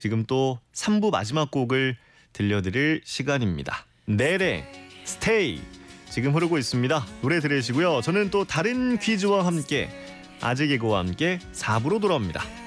지금 또 3부 마지막 곡을 들려드릴 시간입니다. 넬의 스테이 지금 흐르고 있습니다. 노래 들으시고요. 저는 또 다른 퀴즈와 함께 아재 개그와 함께 4부로 돌아옵니다.